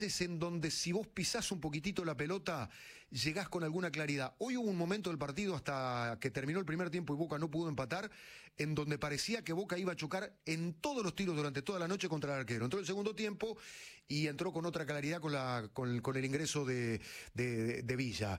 en donde si vos pisás un poquitito la pelota, llegás con alguna claridad. Hoy hubo un momento del partido hasta que terminó el primer tiempo y Boca no pudo empatar, en donde parecía que Boca iba a chocar en todos los tiros durante toda la noche contra el arquero. Entró el segundo tiempo y entró con otra claridad con el ingreso de Villa.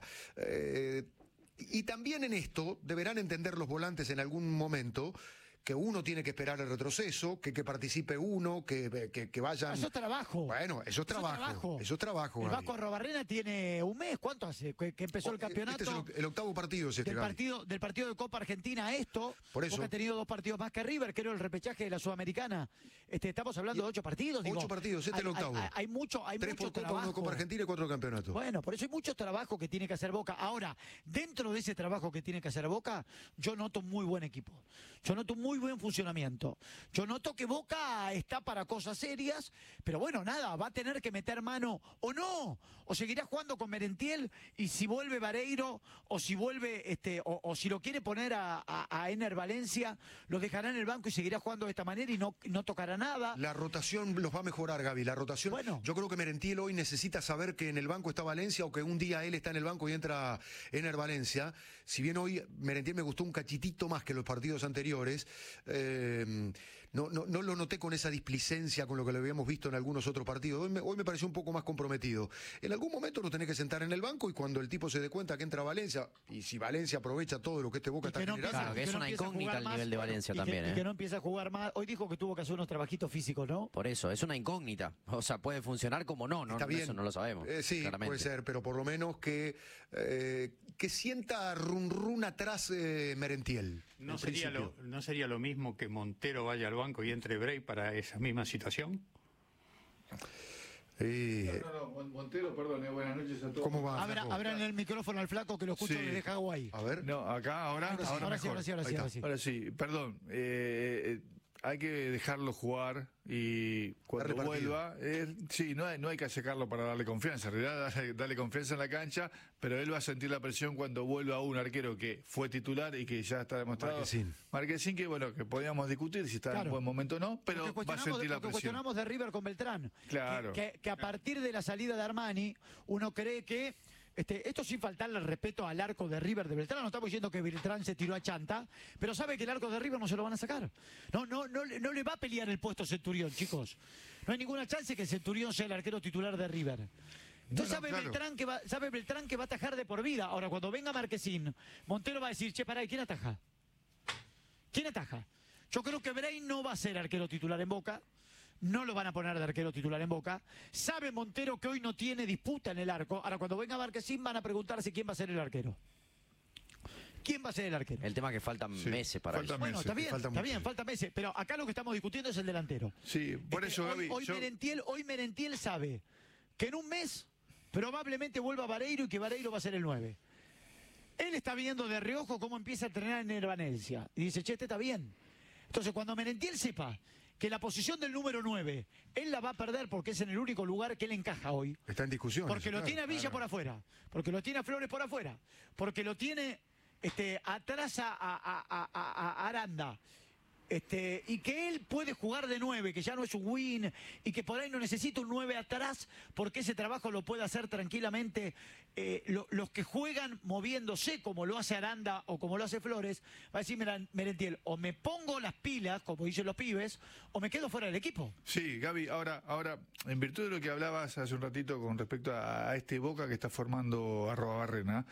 Y también en esto deberán entender los volantes en algún momento que uno tiene que esperar el retroceso, que participe uno, que vayan... Eso es trabajo. Bueno, eso es trabajo. Eso es trabajo. El Vasco Arrobarrena tiene un mes, ¿cuánto hace? Que empezó el campeonato. Este es el octavo partido, del partido de Copa Argentina a esto. Por eso. Porque ha tenido 2 partidos más que River, creo el repechaje de la Sudamericana. Estamos hablando de 8 partidos. 8 partidos, este es el octavo. Hay mucho 3 por Copa, trabajo. 1 Copa Argentina y 4 campeonatos. Bueno, por eso hay mucho trabajo que tiene que hacer Boca. Ahora, dentro de ese trabajo que tiene que hacer Boca, yo noto un muy buen equipo. Yo noto un muy buen funcionamiento. Yo noto que Boca está para cosas serias, pero bueno, nada, va a tener que meter mano o no, o seguirá jugando con Merentiel, y si vuelve Vareiro, o si vuelve, o si lo quiere poner a Ener Valencia, lo dejará en el banco y seguirá jugando de esta manera y no tocará nada. La rotación los va a mejorar, Gaby, la rotación. Bueno. Yo creo que Merentiel hoy necesita saber que en el banco está Valencia, o que un día él está en el banco y entra Ener Valencia. Si bien hoy Merentiel me gustó un cachitito más que los partidos anteriores, no lo noté con esa displicencia con lo que lo habíamos visto en algunos otros partidos. Hoy me pareció un poco más comprometido. En algún momento lo tenés que sentar en el banco, y cuando el tipo se dé cuenta que entra Valencia, y si Valencia aprovecha todo lo que este Boca está generando... Claro, que es una incógnita el nivel de Valencia también. Y que no empieza a jugar más. Hoy dijo que tuvo que hacer unos trabajitos físicos, ¿no? Por eso, es una incógnita. O sea, puede funcionar como no, Está bien. Eso no lo sabemos. Sí, claramente. puede ser, pero por lo menos que sienta run atrás Merentiel. ¿No sería lo mismo que Montero vaya al banco y entre Bray para esa misma situación? Montero, perdón, buenas noches a todos. ¿Cómo va? Abran el micrófono al flaco que lo escucho desde Hawái. A ver. No, acá, ahora sí. Ahora sí, perdón. Hay que dejarlo jugar, y cuando vuelva, sí, no hay que sacarlo para darle confianza. En realidad, darle confianza en la cancha, pero él va a sentir la presión cuando vuelva un arquero que fue titular y que ya está demostrado. Marquesín, que bueno, que podíamos discutir si está en buen momento o no, pero va a sentir la presión. Cuestionamos de River con Beltrán. Claro. Que a partir de la salida de Armani, uno cree que... esto sin faltarle el respeto al arco de River de Beltrán. No estamos diciendo que Beltrán se tiró a chanta, pero sabe que el arco de River no se lo van a sacar. No le va a pelear el puesto Centurión, chicos. No hay ninguna chance que Centurión sea el arquero titular de River. Entonces Beltrán que va a atajar de por vida. Ahora, cuando venga Marquesín, Montero va a decir, che, pará, ¿quién ataja? ¿Quién ataja? Yo creo que Bray no va a ser arquero titular en Boca. No lo van a poner de arquero titular en Boca. Sabe Montero que hoy no tiene disputa en el arco. Ahora, cuando venga Marquesín, van a preguntarse quién va a ser el arquero. ¿Quién va a ser el arquero? El tema es que faltan meses para eso. Bueno, está bien, faltan meses. Pero acá lo que estamos discutiendo es el delantero. Sí, por eso, Gaby. Hoy Merentiel sabe que en un mes probablemente vuelva Vareiro y que Vareiro va a ser el 9. Él está viendo de reojo cómo empieza a entrenar en el Valencia. Y dice, che, este está bien. Entonces, cuando Merentiel sepa que la posición del número 9, él la va a perder porque es en el único lugar que él encaja hoy. Está en discusión. Porque lo tiene a Villa por afuera, porque lo tiene a Flores por afuera, porque lo tiene atrás a Aranda. Y que él puede jugar de 9, que ya no es un win, y que por ahí no necesita un 9 atrás, porque ese trabajo lo puede hacer tranquilamente los que juegan moviéndose, como lo hace Aranda o como lo hace Flores. Va a decir Merentiel, o me pongo las pilas, como dicen los pibes, o me quedo fuera del equipo. Sí, Gaby, ahora, en virtud de lo que hablabas hace un ratito con respecto a este Boca que está formando Arrobarrena,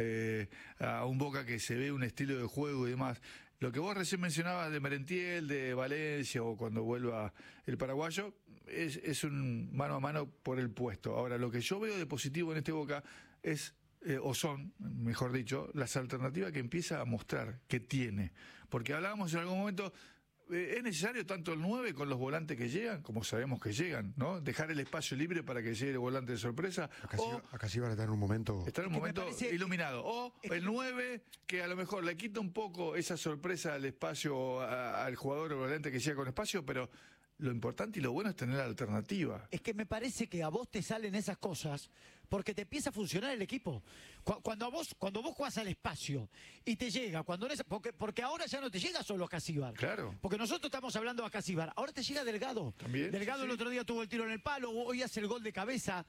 a un Boca que se ve un estilo de juego y demás. Lo que vos recién mencionabas de Merentiel, de Valencia, o cuando vuelva el paraguayo, es un mano a mano por el puesto. Ahora, lo que yo veo de positivo en este Boca es, o son, mejor dicho, las alternativas que empieza a mostrar que tiene. Porque hablábamos en algún momento... ¿Es necesario tanto el 9 con los volantes que llegan, como sabemos que llegan, ¿no? Dejar el espacio libre para que llegue el volante de sorpresa. Acá sí van a estar en un momento... Está en un momento iluminado. O el 9, que a lo mejor le quita un poco esa sorpresa al espacio, al jugador o volante que llega con espacio, pero... Lo importante y lo bueno es tener la alternativa. Es que me parece que a vos te salen esas cosas porque te empieza a funcionar el equipo. Cuando vos jugás al espacio y te llega, porque ahora ya no te llega solo a Casíbar. Claro. Porque nosotros estamos hablando a Casíbar, ahora te llega Delgado. También, Delgado sí. El otro día tuvo el tiro en el palo, hoy hace el gol de cabeza.